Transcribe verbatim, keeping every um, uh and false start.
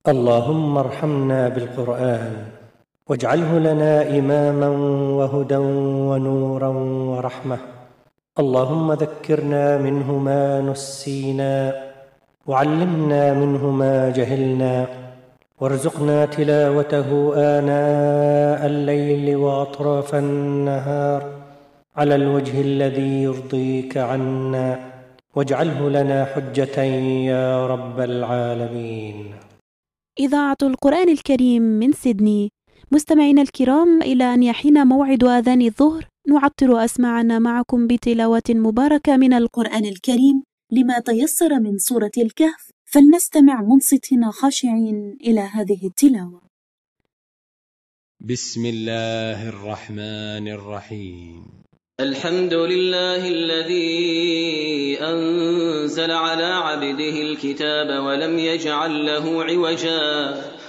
اللهم ارحمنا بالقرآن واجعله لنا إماما وهدى ونورا ورحمة. اللهم ذكرنا منه ما نسينا وعلمنا منه ما جهلنا وارزقنا تلاوته آناء الليل وأطراف النهار على الوجه الذي يرضيك عنا، واجعله لنا حجة يا رب العالمين. إذاعة القرآن الكريم من سيدني. مستمعينا الكرام، إلى أن يحين موعد آذان الظهر نعطر أسماعنا معكم بتلاوة مباركة من القرآن الكريم لما تيسر من سورة الكهف، فلنستمع منصتين خاشعين إلى هذه التلاوة. بسم الله الرحمن الرحيم. الحمد لله الذي أنزل على عبده الكتاب ولم يجعل له عوجا